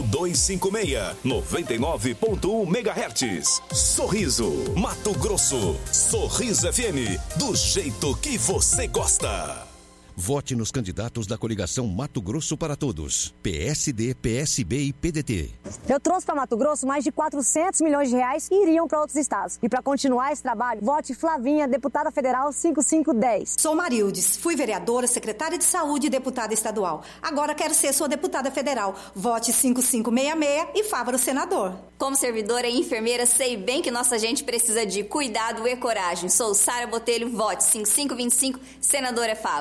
256, 99.1 MHz. Sorriso, Mato Grosso. Sorriso FM, do jeito que você gosta. Vote nos candidatos da coligação Mato Grosso para Todos. PSD, PSB e PDT. Eu trouxe para Mato Grosso mais de 400 milhões de reais que iriam para outros estados. E para continuar esse trabalho, vote Flavinha, deputada federal 5510. Sou Marildes, fui vereadora, secretária de saúde e deputada estadual. Agora quero ser sua deputada federal. Vote 5566 e Fávaro senador. Como servidora e enfermeira, sei bem que nossa gente precisa de cuidado e coragem. Sou Sara Botelho, vote 5525, senadora Fávaro.